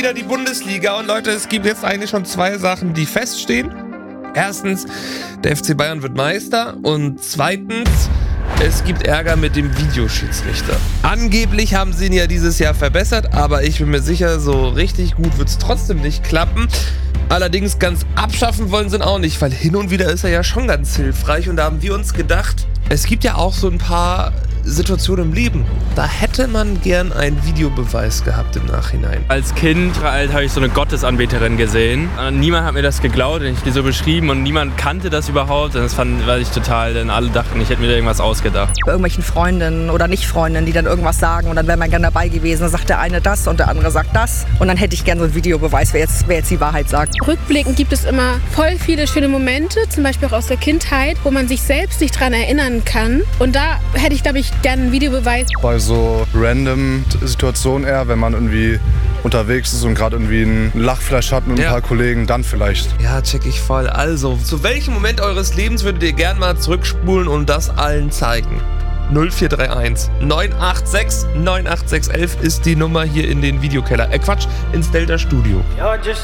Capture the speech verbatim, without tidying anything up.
wieder die Bundesliga und Leute, es gibt jetzt eigentlich schon zwei Sachen, die feststehen. Erstens, der F C Bayern wird Meister und zweitens, es gibt Ärger mit dem Videoschiedsrichter. Angeblich haben sie ihn ja dieses Jahr verbessert, aber ich bin mir sicher, so richtig gut wird es trotzdem nicht klappen. Allerdings ganz abschaffen wollen sie ihn auch nicht, weil hin und wieder ist er ja schon ganz hilfreich und da haben wir uns gedacht, es gibt ja auch so ein paar Situationen im Leben. Da hätte man gern einen Videobeweis gehabt im Nachhinein. Als Kind halt, habe ich so eine Gottesanbeterin gesehen. Und niemand hat mir das geglaubt und ich die so beschrieben und niemand kannte das überhaupt. Und das fand weil ich total, denn alle dachten, ich hätte mir da irgendwas ausgedacht. Bei irgendwelchen Freundinnen oder Nicht-Freundinnen, die dann irgendwas sagen und dann wäre man gerne dabei gewesen. Dann sagt der eine das und der andere sagt das. Und dann hätte ich gerne so einen Videobeweis, wer jetzt, wer jetzt die Wahrheit sagt. Rückblickend gibt es immer voll viele schöne Momente, zum Beispiel auch aus der Kindheit, wo man sich selbst nicht dran erinnern kann. Und da hätte ich, glaube ich, gerne einen Videobeweis. Bei so random Situationen eher, wenn man irgendwie unterwegs ist und gerade irgendwie ein Lachflash hat mit ein Ja. paar Kollegen, dann vielleicht. Ja, check ich voll. Also, zu welchem Moment eures Lebens würdet ihr gern mal zurückspulen und das allen zeigen? null vier drei eins neun acht sechs neun acht sechs eins eins ist die Nummer hier in den Videokeller. Äh, Quatsch, ins Delta Studio.